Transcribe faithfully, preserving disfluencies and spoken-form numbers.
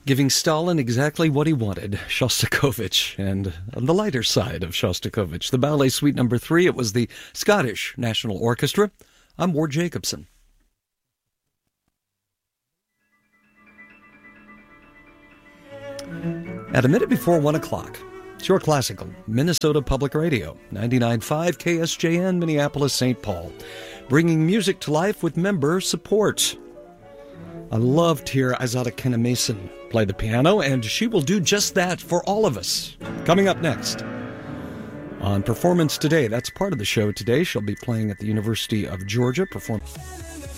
giving Stalin exactly what he wanted, Shostakovich. And on the lighter side of Shostakovich, the Ballet Suite number three, it was the Scottish National Orchestra. I'm Ward Jacobson. At a minute before one o'clock, it's your classical Minnesota Public Radio, ninety-nine point five K S J N, Minneapolis, Saint Paul, bringing music to life with member support. I love to hear Izada Kenna Mason play the piano, and she will do just that for all of us. Coming up next on Performance Today, that's part of the show today. She'll be playing at the University of Georgia. Perform-